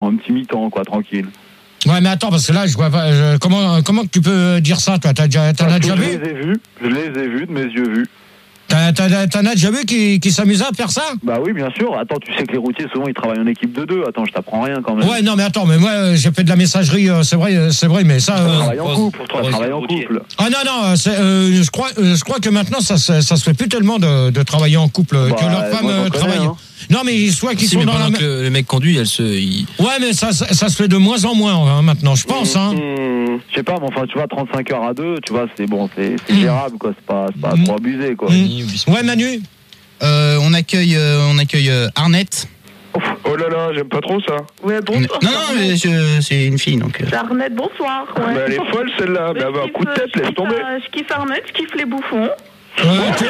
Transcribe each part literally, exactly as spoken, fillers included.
Un petit mi-temps, quoi, tranquille. Ouais, mais attends, parce que là, je vois pas. Je, comment, comment tu peux dire ça, toi? T'as déjà, t'en as déjà vu? Je les ai vus, je les ai vus de mes yeux vus. T'as, t'as, t'en as déjà vu qui, qui s'amusaient à faire ça? Bah oui, bien sûr. Attends, tu sais que les routiers, souvent, ils travaillent en équipe de deux. Attends, je t'apprends rien quand même. Ouais, non, mais attends, mais moi, euh, j'ai fait de la messagerie, euh, c'est vrai, euh, c'est vrai, mais ça. Ça Euh... travaille en couple, ça travaille en couple. Ah non, non, c'est, euh, je crois, euh, je crois que maintenant, ça, ça, ça se fait plus tellement de, de travailler en couple, bah, que leurs femmes euh, travaillent. Hein. Non, mais soit qu'ils si, sont mais dans la. Que le, le mec conduit, elle se. Il... Ouais, mais ça, ça, ça se fait de moins en moins hein, maintenant, je pense. Hein. Mmh, je sais pas, mais enfin, tu vois, trente-cinq heures à deux, tu vois, c'est bon, c'est, c'est mmh. gérable, quoi. C'est pas, c'est pas mmh. trop abusé, quoi. Mmh. Ouais, Manu. Euh, on accueille, euh, on accueille euh, Arnette. Oh là là, j'aime pas trop ça. Ouais, bonsoir. Non, non, mais je, c'est une fille donc. C'est Arnette, bonsoir. Ouais. Mais elle est folle celle-là, mais elle avait un coup de tête, laisse tomber. Euh, je kiffe Arnette, je kiffe les bouffons. Euh, tu...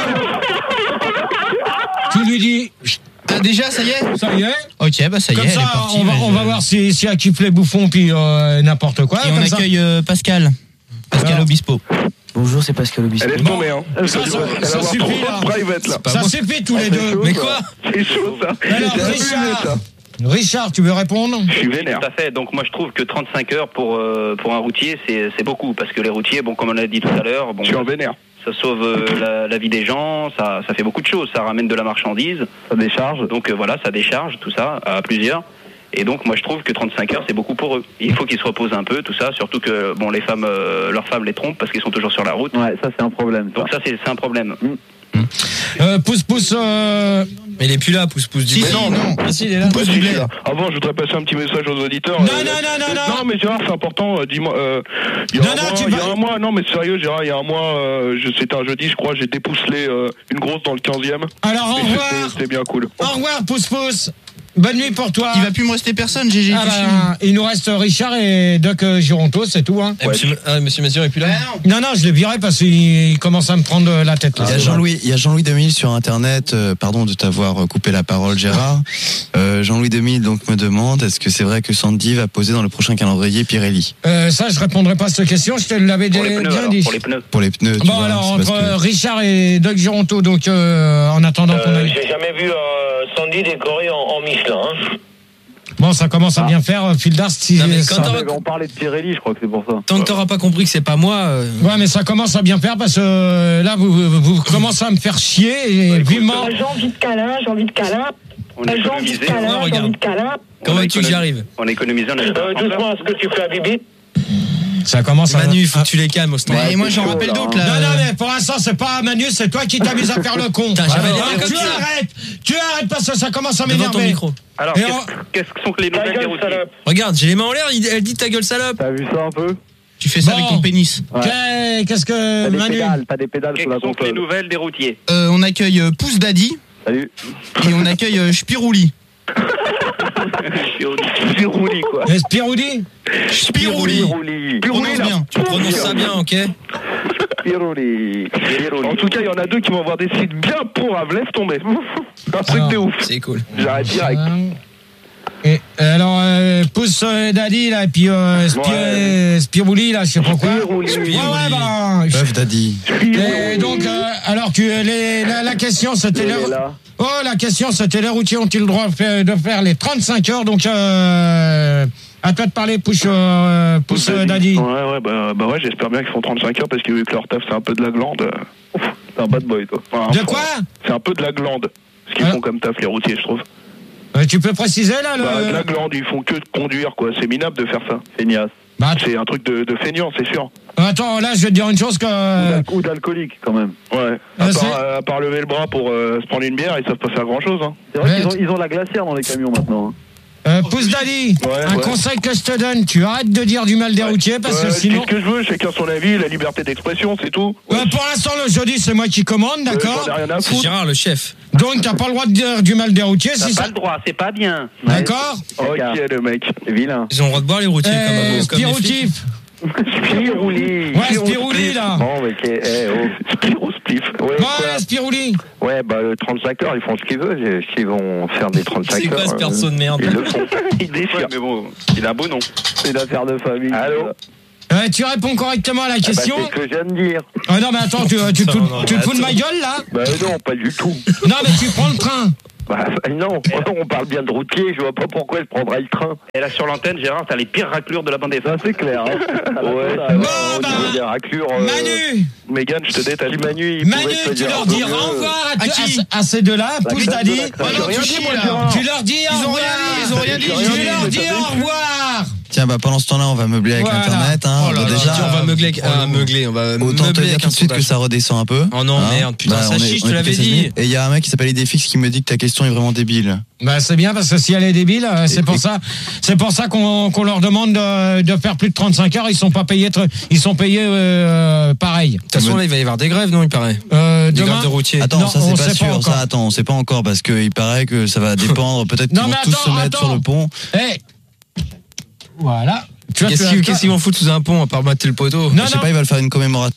tu lui dis. Ah, déjà, ça y est? Ça y est. Ok, bah ça y comme est. Ça, elle est partie, on, va, on je... va voir si, si elle kiffe les bouffons puis euh, n'importe quoi. Et on accueille euh, Pascal. Pascal Alors. Obispo. Bonjour, c'est Pascal Obispo. Elle laisse tomber, hein. Ça, ça, ça, ça, ça suffit, là. Private, là. Ça suffit tous les deux. Chaud, mais ça. quoi? C'est chaud, ça. Alors, Richard, Richard, tu veux répondre? Je suis vénère. Tout à fait. Donc, moi, je trouve que trente-cinq heures pour, euh, pour un routier, c'est, c'est beaucoup. Parce que les routiers, bon, comme on l'a dit tout à l'heure, bon. Je suis en vénère. Ça sauve euh, la, la vie des gens, ça, ça fait beaucoup de choses. Ça ramène de la marchandise. Ça décharge. Donc, euh, voilà, ça décharge, tout ça, à plusieurs. Et donc, moi, je trouve que trente-cinq heures, c'est beaucoup pour eux. Il faut qu'ils se reposent un peu, tout ça. Surtout que, bon, les femmes, euh, leurs femmes les trompent parce qu'ils sont toujours sur la route. Ouais, ça, c'est un problème. Ça. Donc, ça, c'est, c'est un problème. Mmh. Euh, pousse, pousse. Euh... Mais il est plus là, pousse, pousse du. Si, si, non, non. Ah, si, il est là. Pousse, pousse, là. Avant, je voudrais passer un petit message aux auditeurs. Non, euh, non, non, non, non. Non, mais Gérard, c'est important. Euh, dis-moi. Euh, il y a, non, un, non, mois, tu il y vas... a un mois, non, mais sérieux, Gérard, il y a un mois, euh, je, c'était un jeudi, je crois, j'ai dépousselé euh, une grosse dans le quinzième. Alors, au revoir. C'était, c'était bien cool. Au revoir, pousse, pousse. Bonne nuit pour toi. Il va plus me rester personne, G G. Ah bah, il nous reste Richard et Doc Gironto, c'est tout. Hein. Ouais. Monsieur, ah, monsieur Mazur est plus là? Non, non, je l'ai viré parce qu'il commence à me prendre la tête. Il y a Jean-Louis, il y a Jean-Louis Demille sur Internet. Euh, pardon de t'avoir coupé la parole, Gérard. Euh, Jean-Louis Demille donc me demande est-ce que c'est vrai que Sandy va poser dans le prochain calendrier Pirelli? euh, Ça, je répondrai pas à cette question. Je te l'avais pour les pneus, bien alors, dit. Pour les pneus. Pour les pneus. Tu bon, vois, alors entre que... Richard et Doc Gironto, donc euh, en attendant euh, qu'on aille. J'ai jamais vu euh, Sandy décoré en, en Michelin. Hein. Bon, ça commence à bien faire, Phil Darst. Si non, mais quand ça... On parlait de Pirelli, je crois que c'est pour ça. Tant que t'auras pas compris que c'est pas moi. Euh... Ouais, mais ça commence à bien faire parce que euh, là, vous, vous, vous commencez à me faire chier et ouais, vivement. J'ai envie de câlin, j'ai envie de câlin. On J'ai envie de câlin, j'ai envie de câlin. Comment veux-tu que j'y arrive? On économise, on a euh, doucement, est-ce que tu fais à Bibi? Ça commence à... Manu, il faut que tu les calmes au stand. Ouais, et moi j'en rappelle d'autres là. Non, non, mais pour l'instant, c'est pas Manu, c'est toi qui t'amuses à faire le con. Putain, j'avais Alors, des tu comme ça. arrêtes, tu arrêtes parce que ça commence à Devant m'énerver. ton micro. Alors, Et qu'est-ce, on- qu'est-ce que sont que les Ta nouvelles des gueule, routiers? salope. Regarde, j'ai les mains en l'air, il- elle dit ta gueule salope. T'as vu ça un peu? Tu fais ça Bon. avec ton pénis. Ouais. Qu'est- Qu'est-ce que T'as des Manu pédales, t'as des pédales sur Quelles la sont que les console. nouvelles des routiers? Euh, on accueille euh, Pouce Daddy Salut. et on accueille euh, Spirouli. Spirouli, quoi. Eh, Spiroudi Spirouli. Spirouli. Prononce bien. Tu prononces ça bien, ok? Spirouli. En tout cas, il y en a deux qui vont avoir des sites bien pourraves, laisse tomber. Un truc Alors, de ouf. C'est cool. J'arrête direct. Et alors, euh, pousse euh, Daddy, là, et puis euh, Spi- Ouais. euh, Spirouli, là, je sais pas quoi. Spirouli. Ouais, ouais, bah. Puff Daddy. Et donc, euh, alors, tu, les, la, la question, c'était... Elle les- est là. Oh, la question, c'était les routiers ont-ils le droit de faire, de faire les trente-cinq heures? Donc, euh, à toi de parler, pousse, euh, pousse euh, Daddy. Ouais, ouais, bah, bah ouais, j'espère bien qu'ils font trente-cinq heures parce que vu que leur taf, c'est un peu de la glande. euh, C'est un bad boy, toi. enfin, De faut- quoi? C'est un peu de la glande. Ce qu'ils Ah. font comme taf, les routiers, je trouve. Euh, tu peux préciser, là, le... Bah, de la glande, ils font que de conduire, quoi. C'est minable de faire ça. Feignasse. Bah, att- C'est un truc de, de feignant, c'est sûr. attends, là, je vais te dire une chose que... Ou d'al- Ou d'alcoolique, quand même. Ouais. À Euh, c'est- part, euh, à part lever le bras pour euh, se prendre une bière, ils savent pas faire grand-chose. Hein. C'est vrai Ouais. qu'ils ont, ils ont la glacière dans les camions maintenant. hein. Euh, pousse Daddy, Ouais, un ouais. conseil que je te donne, tu arrêtes de dire du mal des routiers parce Ouais, que je sinon... dis ce que je veux, chacun son avis, la liberté d'expression, c'est tout. Ouais, pour l'instant, le jeudi, c'est moi qui commande, d'accord? J'en ai rien à C'est foutre. Gérard, le chef. Donc, t'as pas le droit de dire du mal des routiers, T'as si pas ça... le droit, c'est pas bien. D'accord? Ok, le mec. C'est vilain. Ils ont le droit de boire les routiers comme, Euh, comme les flics. Spiroutif. Spirouli. Ouais, Spirouli, là. Bon, mais qu'est- eh, oh. Spiro Spliff. Ouais, Ouais, quoi. Spirouli. Ouais, bah, le trente-cinq heures, ils font ce qu'ils veulent. S'ils vont faire des trente-cinq C'est heures. quoi ce perso de merde? Ils le font. Il déchire. Ouais, mais bon, il a un beau nom. C'est une affaire de famille. Allô? Euh, tu réponds correctement à la question. Bah, c'est ce que je viens de dire. Ah non, mais attends, tu, tu, te fous- Non, non, tu te fous de ma attends. gueule, là? Bah non, pas du tout. Non, mais tu prends le train. Bah, non, on parle bien de routier, je vois pas pourquoi elle prendrait le train. Et là, sur l'antenne, Gérard, t'as les pires raclures de la bande F M. Ça, c'est clair. Hein. Ouais, ça Bon, va, au bah, niveau des raclures. Euh, Manu Mégane, je te détache. Si Manu, il Manu, pouvait te tu dire leur un dis peu au mieux. revoir à, À tu- qui à, à ces deux-là, La pousse classe Daddy. de la classe. Oh non, J'ai tu rien chies, dit, moi, là. Gérard. Tu leur dis au Ils ont revoir. rien dit, ils ont rien dit. J'ai rien Tu dit, leur mais dis t'as au vu. revoir. Tiens, bah pendant ce temps-là, on va meubler avec Voilà. l'internet. Hein. Oh là Bon, là, déjà, on va meugler, ah, meugler, on va autant te meubler dire avec tout un de suite que sondage. ça redescend un peu. Oh non, merde, putain, ça on est- chie, je on te est l'avais plus dit. États-Unis. Et il y a un mec qui s'appelle Idéfix qui me dit que ta question est vraiment débile. Bah c'est bien parce que si elle est débile, euh, c'est pour ça, c'est pour ça qu'on qu'on leur demande de, de faire plus de trente-cinq heures. Ils sont pas payés, tr- ils sont payés euh, pareil. De toute façon, là, il va y avoir des grèves, non, il paraît. Euh, Des demain, grèves de routiers. Attends, Non, ça on c'est pas sait pas sûr. encore. Ça, attends, on sait pas encore parce qu'il paraît que ça va dépendre. Peut-être qu'ils Non, vont mais tous attends, se mettre attends. sur le pont. Eh, voilà. Tu vois, Qu'est-ce tu qu'ils as- qu'est-ce qu'ils vont foutre sous un pont à part battre le poteau? Non, Je sais non. pas, ils veulent faire une commémoration.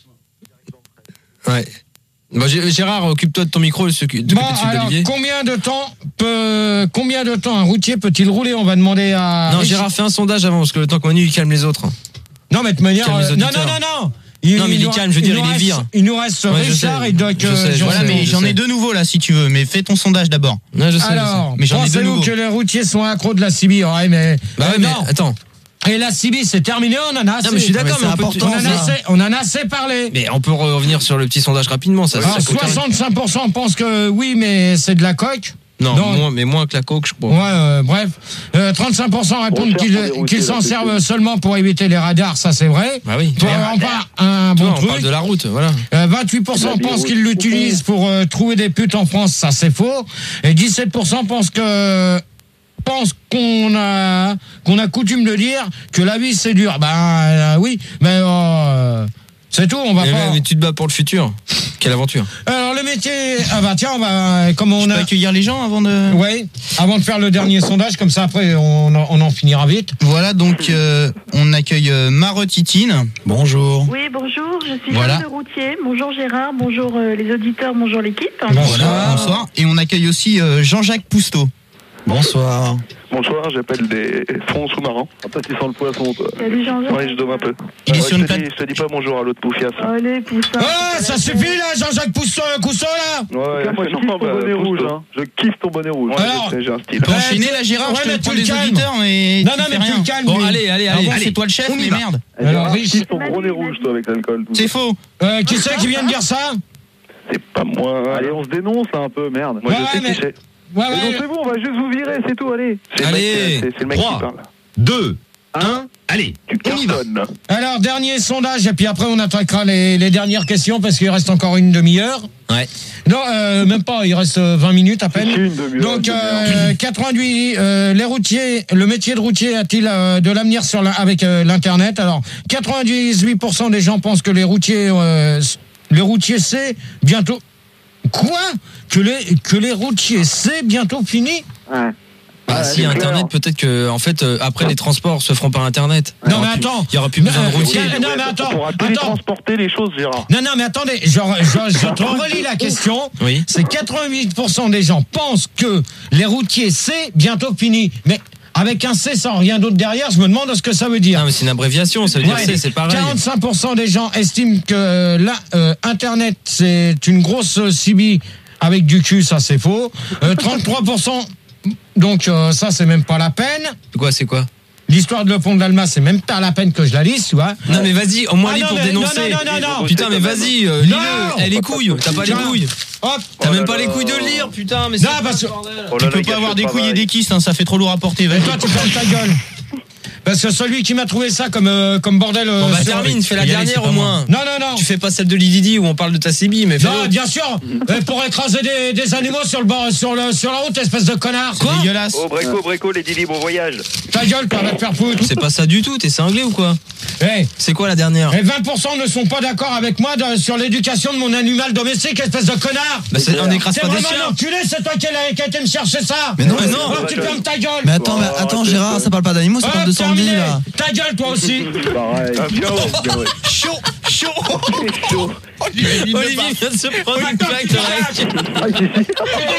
Ouais. Bah, Gé- Gérard, occupe-toi de ton micro, s'occupe Bon, de alors, Olivier. combien de temps peut, combien de temps un routier peut-il rouler? On va demander à. Non, Rich- Gérard, fais un sondage avant, parce que le temps que Manu il calme les autres. Non, mais de manière. Calme les euh, non, non, auditeurs. non, non. Il, Non, mais il nous- est calme, je veux dire, nous il est reste- vire. Il nous reste Ouais, je Richard sais, et Doc. je euh, sais, je Jean- Voilà, sais, mais je j'en sais. ai deux nouveaux là si tu veux, mais fais ton sondage d'abord. Ouais, je sais, Alors, Mais j'en ai deux pensez-vous nouveaux. que les routiers sont accros de la C B? Ouais, mais. Bah euh, ouais, mais non. attends. Et la C B, c'est terminé, on en a assez. Non, mais je suis d'accord, mais mais, c'est on, peut- important, on, en a ça. assez, on en a assez parlé. mais on peut revenir sur le petit sondage rapidement. Ça, Alors, ça coûte rien. soixante-cinq pour cent pensent que oui, mais c'est de la coque. Non, Non. Moins, mais moins que la coke, je crois. Ouais, euh, bref. Euh, trente-cinq pour cent répondent cher qu'ils pour les routiers, qu'ils s'en là, c'est servent sûr. seulement pour éviter les radars, ça c'est vrai. Bah oui. Toi, on parle un Toi, bon on truc. parle de la route, voilà. Euh, vingt-huit pour cent La pensent vie qu'ils l'utilisent pour euh, trouver des putes en France, ça c'est faux. Et dix-sept pour cent pensent que pensent qu'on a qu'on a coutume de dire que la vie c'est dur. Ben euh, oui, mais euh, c'est tout. On va Mais, pas. mais tu te bats pour le futur. Quelle aventure. Alors le métier. Ah bah tiens, on va comme on On a. peut accueillir les gens avant de. Ouais. Avant de faire le dernier sondage, comme ça après on en, on en finira vite. Voilà, donc euh, on accueille euh, Marotitine. Bonjour. Oui, bonjour, je suis Voilà. Jeanne de Routier. Bonjour Gérard, bonjour euh, les auditeurs, bonjour l'équipe. Voilà, bonsoir. Et on accueille aussi euh, Jean-Jacques Pousteau. Bonsoir. Bonsoir, j'appelle des fonds sous-marins. Ah, toi, tu sens le poisson, toi. Salut Jean-Jacques. Ouais, je dôme un peu. Il est Ouais, sur je, une te plate- dis, je te dis pas bonjour à l'autre poufias. Allez, pousse ça. Ah, ça suffit là, Jean-Jacques Pousseau, Cousteau là. Ouais, Moi, je non, kiffe ton bah, bonnet pousse rouge. toi. Hein. Je kiffe ton bonnet rouge. Ouais, Alors, je sais, j'ai un style. Tu peux Ouais, enchaîner tu- là, Gérard, ouais, je te mais prends tu le les calmes. auditeurs, mais. Non, tu non, fais mais tu rien. le calmes. Bon, lui. allez, allez, Ah allez. bon, allez. c'est toi le chef, On y mais va. merde. Alors, Je Rich, kiffe ton bonnet rouge, toi, avec l'alcool. tout C'est ça. faux. euh, qui c'est qui vient de dire ça? C'est pas moi. Allez, on se dénonce un peu, merde. Moi, Ouais, je sais mais- qui c'est. Ouais, ouais. Dénoncez-vous, on va juste vous virer, c'est tout, allez. C'est le mec, Allez, euh, c'est- c'est le mec trois. qui parle. deux, un, allez. Tu cartonnes. Alors, dernier sondage, et puis après, on attaquera les, les dernières questions parce qu'il reste encore une demi-heure. Ouais. Non, euh, même pas, il reste euh, vingt minutes à peine. Si, une demi-heure, Donc, une euh, quatre-vingt-huit, euh, les routiers, le métier de routier a-t-il euh, de l'avenir sur la, avec euh, l'Internet? Alors, quatre-vingt-dix-huit pour cent des gens pensent que les routiers, euh, les routiers, c'est bientôt. Quoi? Que les, que les routiers, c'est bientôt fini? Ouais. Bah, Ouais, si, c'est Internet, clair. peut-être que, en fait, euh, après, les transports se feront par Internet. Non, Il y aura mais plus- attends. Il y aura plus besoin de Non, routiers. euh, non, mais attends, On pourra attends. télétransporter les choses, Gérard. Non, non, mais attendez, je, je, je te relis la question. Oui. C'est quatre-vingt-huit pour cent des gens pensent que les routiers, c'est bientôt fini. Mais avec un C sans rien d'autre derrière, je me demande ce que ça veut dire. Non, mais c'est une abréviation, ça veut dire Ouais, c'est, c'est pareil. quarante-cinq pour cent des gens estiment que euh, là, euh, Internet, c'est une grosse C B avec du cul, ça c'est faux. Euh, trente-trois pour cent, donc euh, ça c'est même pas la peine. C'est quoi, c'est quoi? L'histoire de le pont de l'Alma, c'est même pas la peine que je la lise, tu vois. Non, mais vas-y, au moins Ah lis non, pour mais- dénoncer. non, non, non, non, non. Putain, mais vas-y, euh, Non. lis-le. Eh, les couilles, t'as pas les Tiens. couilles. Hop. T'as Oh même là pas là. les couilles de le lire, putain, mais Non, c'est parce que- Oh Tu là peux là, pas gars, avoir je des sais couilles pas, et des kystes, hein, ça fait trop lourd à porter. Et Vas-y. toi, tu fermes ta gueule. Parce que celui qui m'a trouvé ça comme, euh, comme bordel. euh, Bon, bah, sur- termine, fais la Faut y aller, dernière c'est au pas moins. Non, non, non. Tu fais pas celle de Lididi où on parle de ta C B, mais fais Non, bien sûr. Euh, pour écraser des, des animaux sur le bord, sur le, sur la route, espèce de connard. C'est dégueulasse. Oh, Breco, Breco, les Didi, bon voyage. Ta gueule, toi, va te faire foutre. C'est pas ça du tout, t'es cinglé ou quoi? Eh, C'est quoi la dernière? et vingt pour cent ne sont pas d'accord avec moi de- sur l'éducation de mon animal domestique, espèce de connard. Bah, c'est, on n'écrase C'est pas des vraiment un chiens. enculé, c'est toi qui as qui a été me chercher ça. Mais non, Euh, mais- non, tu fermes ta gueule. Mais attends, mais attends, Gérard, ça parle pas d'animaux, ça Hop, parle de Sandy terminé. là. Ta gueule, toi aussi. Pareil. Ah, bien, ouais, bien, ouais. Chaud, chaud. C'est chaud. Olivier vient de se prendre une claque de règle. Ah, si, si.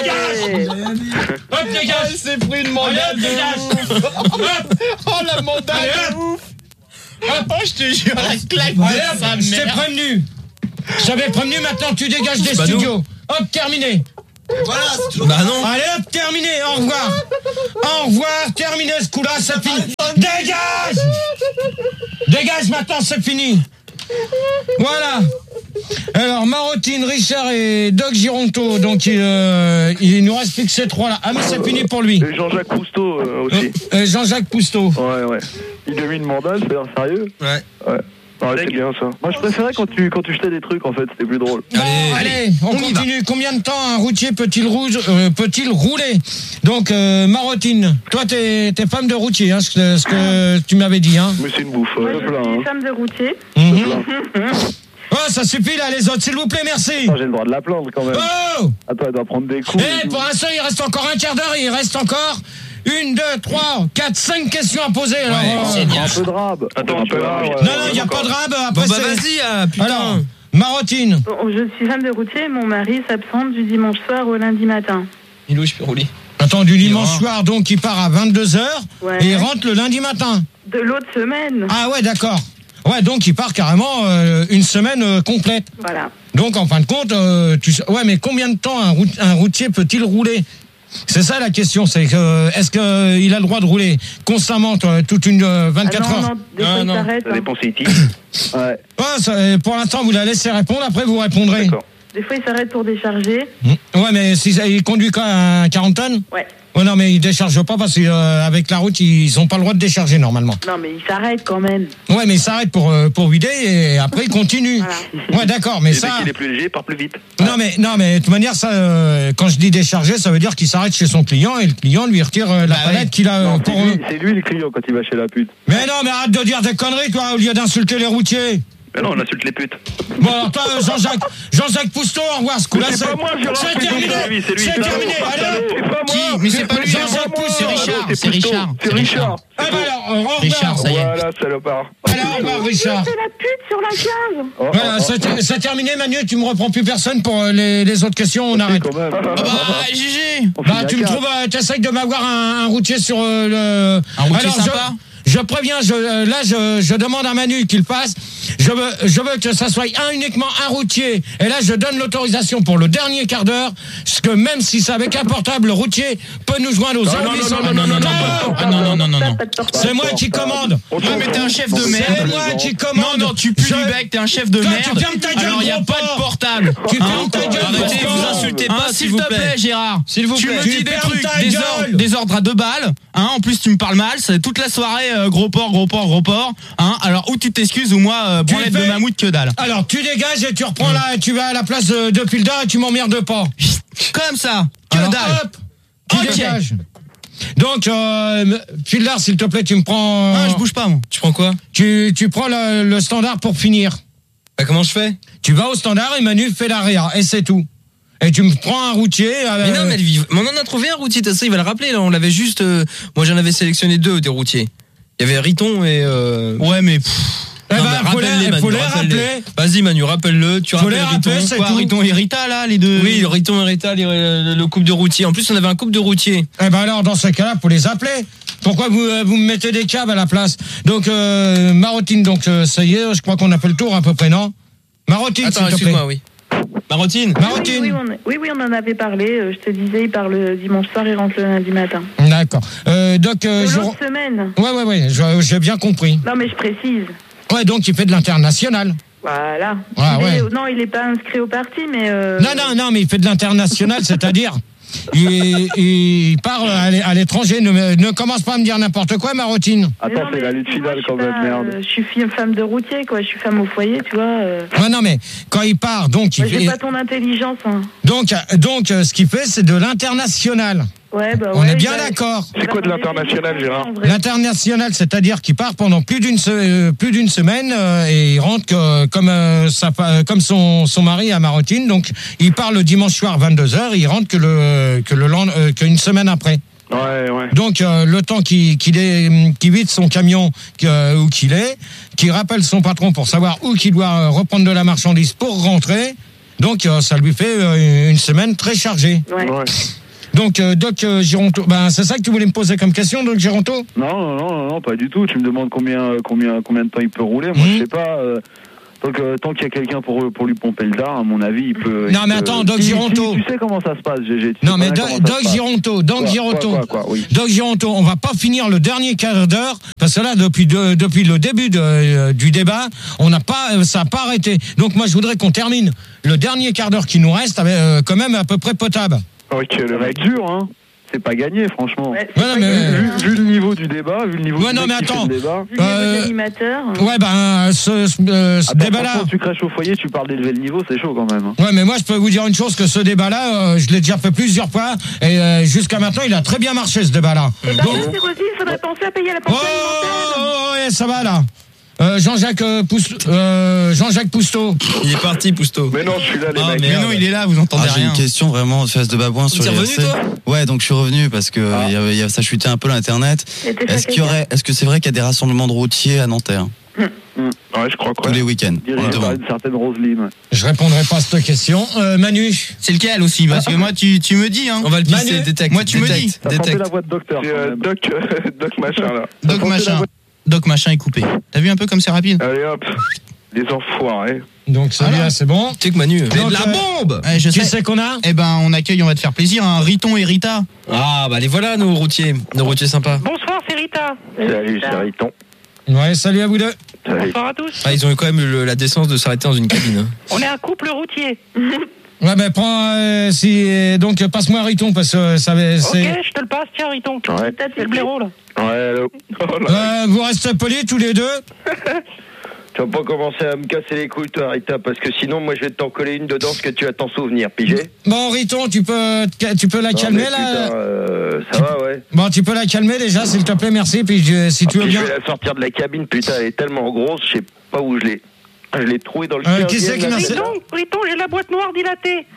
Tu dégages. Hop, dégage. C'est pris une Allez, hop, dégage. Hop. Oh la mandale Allez, de ouf. Oh je te jure, la claque Allez, de sa hop, je t'ai mère. prévenu. Je t'avais prévenu, maintenant tu dégages des Bah, nous. studios. Hop, terminé. Voilà, c'est toujours. Bah non. Allez hop, terminé, au revoir. Au revoir, terminé ce coup-là, c'est fini. Dégage. Dégage maintenant, c'est fini. Voilà. Alors, Marotine, Richard et Doc Gironto, donc euh, il nous reste plus que ces trois-là. Ah mais c'est fini pour lui. Et Jean-Jacques Cousteau euh, aussi. Euh, Jean-Jacques Cousteau. Ouais, ouais. Il domine mandat, c'est l'air sérieux. Ouais. Ouais. Ouais, c'est bien ça. Moi je préférais quand tu quand tu jetais des trucs en fait, c'était plus drôle. Bon, allez, allez, on, on continue. Combien de temps un routier peut-il rouge, euh, peut-il rouler? Donc euh, Marotine, toi t'es t'es femme de routier, hein, ce que, ce que tu m'avais dit, hein. Mais c'est une bouffe. Moi, Euh, je plein, suis hein. femme de routier. Mmh. Oh, ça suffit là, les autres, s'il vous plaît, merci. Attends, j'ai le droit de la plaindre quand même. Oh. Attends, elle doit prendre des coups. Eh, pour l'instant, il reste encore un quart d'heure, il reste encore une, deux, trois, quatre, cinq questions à poser. Alors, Ouais, euh, c'est bien. Un peu de rab. Attends, un tu peu de vas rab, voir, ouais. Non, non, il n'y a pas de rab. Après, Bon bah c'est- vas-y, ah, putain. Alors, Marotine. Bon, je suis femme de routier, mon mari s'absente du dimanche soir au lundi matin. Milo, je peux rouler. Attends, du dimanche rend. soir, donc il part à vingt-deux heures Ouais. et il rentre le lundi matin. De l'autre semaine. Ah ouais, d'accord. Ouais, donc il part carrément euh, une semaine euh, complète. Voilà. Donc en fin de compte, euh, tu sais, ouais, mais combien de temps un, rout- un routier peut-il rouler? C'est ça la question, c'est que euh, est-ce que euh, il a le droit de rouler constamment, toi, toute une euh, vingt-quatre Ah non, heures? non, des fois, Non, il non. s'arrête. Ça hein. dépend c'est qui. Ouais. Ouais, ça, euh, pour l'instant, vous la laissez répondre, après vous répondrez. D'accord. Des fois, il s'arrête pour décharger. Mmh. Ouais, mais si ça- il conduit quoi, un quarante tonnes? Ouais. Ouais, non, mais il décharge pas parce qu'avec la route, ils ont pas le droit de décharger normalement. Non, mais il s'arrête quand même. Ouais, mais il s'arrête pour, euh, pour vider et après il continue. Voilà. Ouais, d'accord, mais Et ça. dès qu'il est plus léger, il part plus vite. Non, mais, non, mais de toute manière, ça, euh, quand je dis décharger, ça veut dire qu'il s'arrête chez son client et le client lui retire euh, la Bah palette oui. qu'il a euh, Non, c'est pour. lui, euh, c'est lui le client quand il va chez la pute. Mais non, mais arrête de dire des conneries, toi, au lieu d'insulter les routiers. Mais non, on insulte les putes. Bon, alors toi, euh, Jean-Jacques, Jean-Jacques Pousteau, au revoir, ce coup-là, Mais c'est pas moi, Gérard, c'est c'est terminé, lui, c'est lui, c'est c'est lui. terminé, allez, hop. C'est pas Qui moi. Mais c'est pas lui, Jean-Jacques hein. Pousteau. C'est Richard, Ah, c'est Richard. C'est Richard. Ah bah alors, euh, au revoir. Richard, ça y est. Voilà, salopard. Allez, au revoir, Richard. C'est la pute sur la case. Oh, Voilà, oh, c'est oh, c'est terminé, Manu, tu me reprends plus personne pour euh, les, les autres questions, on arrête. quand même. Ah bah, G G. On finit Bah, à tu me quatre. trouves, euh, t'essayes de m'avoir un, un routier sur euh, le. Un routier Alors, sympa. Je, je préviens, je, euh, là, je, je demande à Manu qu'il passe. Je veux, je veux que ça soit un, uniquement un routier. Et là, je donne l'autorisation pour le dernier quart d'heure. Parce que même si c'est avec un portable, le routier peut nous joindre aux non, zéro non, huit non, cent. non, non, non, non, Ah non, non, non, non, non. Pas de portable. C'est moi qui commande. On s'en Ouais, mais t'es un fout. chef de On merde. C'est s'en moi fout. qui Non, commande. non, tu pues Je- du bec, t'es un chef de Toi, merde. tu fermes ta gueule, Alors, il n'y a gros pas de porc. portable. Tu Hein fermes ta gueule, Arrêtez, gros vous porc. insultez Hein, pas, s'il s'il vous te plaît. plaît, Gérard. S'il vous Tu plaît. me Tu dis des fermes trucs, ta des gueule. ordres, des ordres à deux balles. Hein, en plus, tu me parles mal. C'est toute la soirée, euh, gros porc, gros porc, gros porc. Hein, alors, ou tu t'excuses, ou moi, euh, Tu branlette de fais- mammouth que dalle. Alors, tu dégages et tu reprends là, tu vas à la place de, de Pilda et tu m'emmerdes pas. Comme ça, que Alors, dalle. hop, tu Ok. dégages. Donc, euh, Fildar, s'il te plaît, tu me prends. Ah, je bouge pas, moi. Tu prends quoi? Tu, tu prends le, le standard pour finir. Bah, comment je fais? Tu vas au standard et Manu fait l'arrière et c'est tout. Et tu me prends un routier. euh, Mais non, mais, elle vit- mais on en a trouvé un routier, t'as ça, il va le rappeler, là. On l'avait juste. euh, Moi, j'en avais sélectionné deux des routiers. Il y avait Riton et. Euh... Ouais, mais. pff, eh non, ben, mais faut les, rappelle-les, Manu, faut les rappelle-les. rappeler. Vas-y, Manu, rappelle-le. Tu Faut les rappelles Riton. rappeler, c'est quoi, tout. Riton et Rita, là, les deux. Oui, Riton et Rita, les- le, le couple de routiers. En plus, on avait un couple de routiers. Eh ben alors, dans ce cas-là, faut les appeler. Pourquoi vous, euh, vous me mettez des câbles à la place? Donc, euh, Marotine, donc, euh, ça y est, je crois qu'on a fait le tour à peu près, non? Marotine, Attends, s'il te plaît. excuse-moi, oui. Marotine. Marotine. Oui, oui, on, oui, oui, on en avait parlé. euh, Je te disais, il part le dimanche soir et rentre le lundi matin. D'accord. Euh, donc, euh, De je... l'autre semaine. Ouais, ouais, ouais, je- j'ai bien compris. Non, mais je précise. Ouais, donc il fait de l'international. Voilà. Ah, Il est- ouais. Non, il n'est pas inscrit au parti, mais... euh, Non, non, non, mais il fait de l'international, c'est-à-dire, il, il part à l'é- à l'étranger. Ne, me- ne commence pas à me dire n'importe quoi, Marotine. mais Attends, non, c'est mais la lutte moi, finale je suis quand même, pas, merde. euh, Je suis fille- femme de routier, quoi. Je suis femme au foyer, tu vois. euh. Ouais, non, mais quand il part, donc, il Moi, j'ai fait, pas ton intelligence, hein. donc, euh, donc, euh, ce qu'il fait, c'est de l'international. Ouais, bah On ouais, est bien il va- d'accord. il C'est va quoi de dans des l'international, pays Gérard? en vrai. L'international, c'est-à-dire qu'il part pendant plus d'une se- euh, plus d'une semaine euh, et il rentre que- comme euh, sa fa- comme son son mari à Marotine. Donc il part le dimanche soir vingt-deux heures, il rentre que le que le lend- euh, qu'une semaine après. Ouais, ouais. Donc euh, le temps qu'il qu'il est qu'il vide son camion euh, où qu'il est, qu'il rappelle son patron pour savoir où qu'il doit euh, reprendre de la marchandise pour rentrer. Donc euh, ça lui fait euh, une semaine très chargée. Ouais. Ouais. Donc euh, Doc euh, Gironto, ben c'est ça que tu voulais me poser comme question, Doc Gironto? Non, non, non, non, non, pas du tout. Tu me demandes combien, combien, combien de temps il peut rouler. Moi, Mhm. je sais pas. euh, Donc euh, tant qu'il y a quelqu'un pour pour lui pomper le dard, à mon avis, il peut. Non, il mais peut- attends, Doc Si- si, Gironto. Tu sais comment ça se passe, G G. tu Non, sais mais bien Do- comment ça Doc se passe. Gironto, Doc Quoi, Gironto. quoi, quoi, quoi, oui. Doc Gironto, on va pas finir le dernier quart d'heure parce que là, depuis de- depuis le début de, euh, du débat, on n'a pas, euh, ça n'a pas arrêté. Donc moi, je voudrais qu'on termine le dernier quart d'heure qui nous reste avec, euh, quand même à peu près potable. Ok, Ça le va mec. être dur, hein. C'est pas gagné, franchement. Ouais, c'est Ouais, non, pas mais- gagné, Vu, hein. vu le niveau du débat, vu le niveau Ouais, du non, mec mais qui fait attends. le débat. Vu le niveau Euh, de l'animateur. Ouais, ben, ce, ce, euh, ce Attends, débat-là. franchement, tu crèches au foyer, tu parles d'élever le niveau, c'est chaud quand même. hein. Ouais, mais moi, je peux vous dire une chose, que ce débat-là, euh, je l'ai déjà fait plusieurs fois, et euh, jusqu'à maintenant, il a très bien marché, ce débat-là. Et par contre, c'est aussi, il faudrait penser à payer la Oh, pension oh, alimentaire. oh, ouais, ça va, là. Euh, Jean-Jacques euh, Pouste- euh, Jean-Jacques Pousteau. Il est parti, Pousteau. Mais non, je suis là, les Ah, mecs. mais non, il est là, vous entendez Ah, j'ai rien. une question vraiment de face de babouin sur T'es I R revenu, C. toi Ouais, donc je suis revenu parce que Ah. il y avait- il y a- ça chutait un peu l'internet. Et t'es Est-ce qu'il y aurait, est-ce que c'est vrai qu'il y a des rassemblements de routiers à Nanterre Ouais, je crois quoi. tous les week-ends? Dirigé On par demande. une certaine Roselyne. ouais. Je répondrai pas à cette question. Euh, Manu. C'est lequel aussi? Parce que moi, tu, tu me dis, hein. On va le pisser, Manu, détecte. moi, tu me détecte, dis. T'as tenté détecte. la voix de docteur. C'est quand euh, même. Doc, euh, Doc machin là. Doc tenté machin. la voix- Doc machin est coupé. T'as vu un peu comme c'est rapide? Allez hop, les enfoirés. Donc, celui-là, c'est bon. Tu sais que Manu. Donc, de la euh, bombe. Ouais, je Qui sais. c'est qu'on a? Eh ben, on accueille, on va te faire plaisir, un Riton et Rita. Ah, bah les voilà, nos routiers. Nos routiers sympas. Bonsoir, c'est Rita. Salut, c'est Riton. Ouais, salut à vous deux. Salut. Bonsoir à tous. Ah, ils ont eu quand même le- la décence de s'arrêter dans une cabine. hein. On est un couple routier. Ouais, ben, prends, euh, si, donc, passe-moi un Riton, parce que ça va, Ok, c'est. je te le passe, tiens, Riton. Ouais. C'est le blaireau, là. Ouais, allô. Oh là. Euh, vous restez polis tous les deux. Tu vas pas commencer à me casser les couilles, toi, Rita, parce que sinon, moi, je vais t'en coller une dedans, ce que tu vas t'en souvenir, pigé? Bon, Riton, tu peux, tu peux la Non, calmer, mais là? putain, euh, ça va, ouais. Bon, tu peux la calmer déjà, s'il te plaît, merci. Puis je- si tu Ah, veux puis bien. je vais la sortir de la cabine, putain, elle est tellement grosse, je sais pas où je l'ai. Je l'ai trouée dans le Euh, quinzième, qui c'est qui là, m'a- c'est Riton, Riton, j'ai la boîte noire dilatée.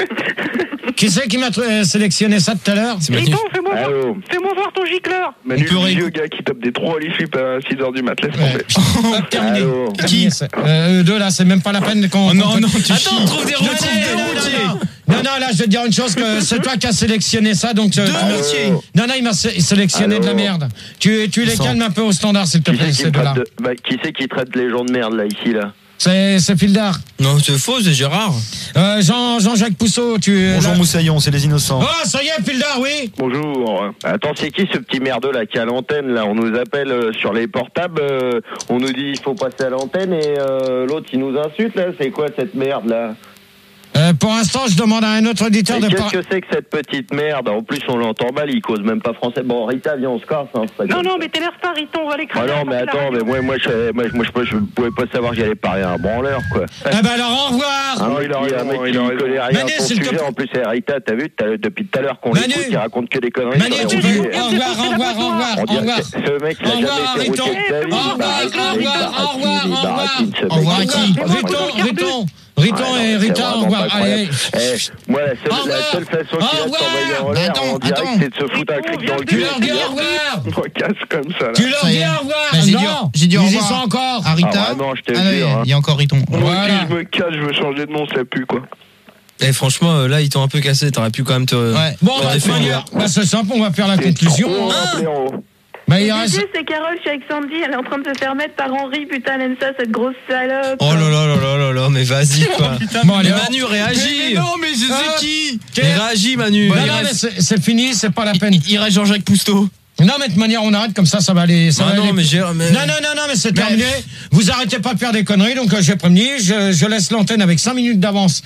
Qui c'est qui m'a euh, sélectionné ça tout à l'heure? C'est Manu. Riton, fais-moi voir, Allô. fais-moi voir ton gicleur. Manu, peut le vieux réécouter. gars qui tape des trous à l'issue à six heures du mat, laisse Ouais. tomber. Hop, terminé. Allô. Terminé, c'est- euh, eux deux là, c'est même pas la peine qu'on. Oh non, qu'on- non, tu Attends, chies. on trouve des Non, non, routiers. non, non, non, non. Non, non, là, je vais te dire une chose, que c'est toi qui as sélectionné ça, donc. euh, Deux tu- routiers. Non, non, il m'a sé- sélectionné Allô. de la merde. Tu, tu les Sans. calmes un peu au standard, s'il te Qui plaît, c'est qui, ces me deux-là. traite de... bah, qui c'est qui traite les gens de merde, là, ici, là? C'est c'est Fildar. Non, c'est faux, c'est Gérard. Euh, Jean, Jean-Jacques Pousseau, tu. Bonjour là- Moussaillon, c'est les innocents. Oh, ça y est, Fildar, oui. Bonjour. Attends, c'est qui ce petit merdeux là qui est à l'antenne là? On nous appelle euh, sur les portables, euh, on nous dit il faut passer à l'antenne et euh, l'autre il nous insulte là. C'est quoi cette merde là? Euh, pour l'instant, je demande à un autre auditeur Mais de qu'est-ce par... que c'est que cette petite merde? En plus on l'entend mal, il cause même pas français. Bon Rita, viens on se casse. Hein, c'est pas Non, comme non, ça. mais t'énerve pas, Riton, on va Ah l'écraser. non mais attends, mais moi moi je moi, je- moi, je, je pouvais pas savoir que j'allais parler à un branleur quoi. Eh ben alors, au revoir. Un Non, mec il a qui- raison, un mec il qui a raison. connaît rien Manu, à ton s'il te sujet. plaît. En plus c'est Rita, t'as vu, t'as- depuis tout à l'heure qu'on Manu. l'écoute, il raconte que des conneries. Manu, sur les tu peux. routiers. Au revoir, au revoir, au revoir, On au dirait revoir. que ce mec il a Au revoir, jamais été Riton. routier de sa vie. Au revoir, Il baratine, au il revoir, baratine, au revoir, il au revoir. baratine, ce Au revoir, mec. qui? Riton, Riton, Riton Ah, et non, c'est Rita, au vraiment revoir. pas incroyable. Allez. Eh, moi, la Au seule, la revoir. seule façon Au qu'il a de revoir. t'envoyer en l'air Attends, en direct, attends. c'est de se foutre un cric dans le Tu cul. leur dis au revoir. On me casse comme ça là. Tu leur Ça y dis est. au revoir. Bah, j'ai dit- Non, j'ai dit au ils y revoir. sont encore. À Rita. Ah, vraiment, je te Ah, non, jure, hein. il y a encore Riton. Moi Voilà. aussi, je me casse, je veux changer de nom, ça pue quoi. Eh, franchement, euh, là, ils t'ont un peu cassé. T'aurais pu quand même te. Ouais. Bon, te bah, de toute défendre. manière, bah, c'est simple, on va faire la conclusion. Oh, hein. un blaireau. Bah, il Et reste. Gégé, c'est Carole, je suis avec Sandy, elle est en train de se faire mettre par Henri, putain, elle aime ça, cette grosse salope. Oh là là là là là là, mais vas-y quoi. Bon, allez, Mais hop. Manu, réagis. Mais non, mais je sais Ah. qui. Mais réagis, Manu. Non, Il non, reste- mais c'est c'est fini, c'est pas la peine. Il reste Jean-Jacques Pousteau. Non, mais de toute manière, on arrête comme ça, ça va aller. Ça Ah va non, aller. mais j'ai. mais- Non, non, non, non, mais c'est terminé. Vous arrêtez pas de faire des conneries, donc euh, j'ai prévenu. Je, je laisse l'antenne avec cinq minutes d'avance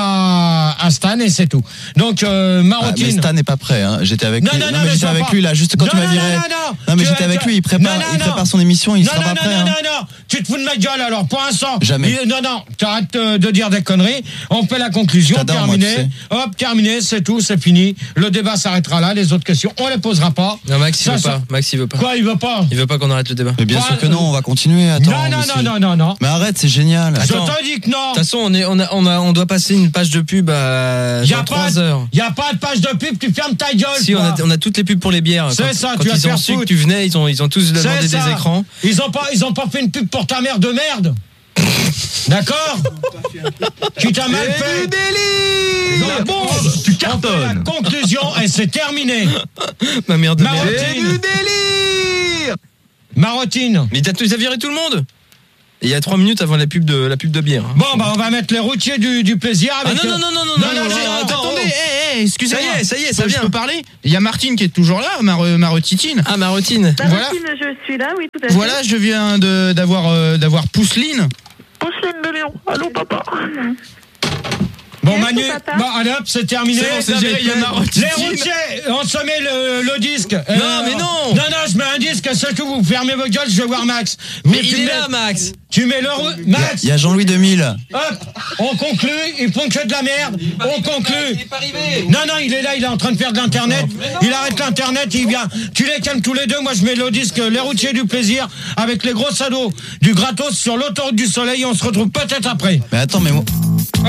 à, à Stan et c'est tout. Donc, euh, Ah, mais Marottine. Stan n'est pas prêt. Hein. J'étais avec Non, lui. non, non, mais mais j'étais ça avec va. lui là, juste quand Non, tu m'as non, viré. non, non, Non, mais Tu- j'étais avec tu- lui. Il prépare, Non, non, il non. prépare son émission. Il non, sera non, pas non, prêt. non, hein. non, non, tu te fous de ma gueule alors. Pour l'instant, Jamais. il- non, non, t'arrêtes euh, de dire des conneries. On fait la conclusion, J'adore, moi, terminé. tu sais. Hop, terminé, c'est tout, c'est fini. Le débat s'arrêtera là. Les autres questions, on les posera pas. Non, Max, il Ça, veut ça- pas. Max, il veut pas. Quoi, il veut pas? Il veut pas qu'on arrête le débat. Mais bien Ouais, sûr que euh, non, on va continuer. Attends, Non, non, mais non, c'est- non, non, non. Mais arrête, c'est génial. Je Attends. te dis que non. De toute façon, on, est, on, a, on, a, on doit passer une page de pub à Y a dans pas, trois heures. y a pas de page de pub, tu fermes ta gueule. Si, on toi. a, on a toutes les pubs pour les bières. C'est Quand- ça, quand tu vas ils te ont faire su que foutre. tu venais, ils ont, ils ont tous demandé C'est des ça. écrans. Ils ont pas, ils ont pas fait une pub pour ta mère de merde. D'accord? Tu t'as mal fait. délire. Donc, on- Tu on fait cartonnes. La conclusion et c'est terminé. Ma mère de Marottine. merde. Marottine. Mais t'as, t'as viré tout le monde. Il y a trois minutes avant la pub de la pub de bière. Bon, bah on va mettre les routiers du, du plaisir avec. Ah non, non, non, non, non, non, non, non, attends, Attendez, oh. hé, hé, excusez-moi. Ça y est, ça y est, ça Je vient. peux parler. Il y a Martine qui est toujours là, ma, re- ma retitine. Ah, ma routine. Voilà. Martine, je suis là, oui, tout à fait. Voilà, je viens de d'avoir euh, d'avoir Pousseline. Pousseline de Léon. Allô, papa. Bon, Manu, bon, allez hop, c'est terminé. C'est bon, c'est géré, il y a ma routine. Les routiers, on se met le, le disque. Non, mais non. Non, non, je mets un disque, surtout vous fermez vos gueules, je vais voir Max. Mais tu il est mets- là, Max. Tu mets le rou- Max. Il y a Jean-Louis deux mille. Hop, on conclut, ils font que de la merde, on conclut. Non, non, il est là, il est en train de faire de l'internet, il arrête l'internet, il vient. Tu les calmes tous les deux, moi je mets le disque Les routiers du plaisir avec les gros ados du gratos sur l'autoroute du soleil, on se retrouve peut-être après. Mais attends, mais moi.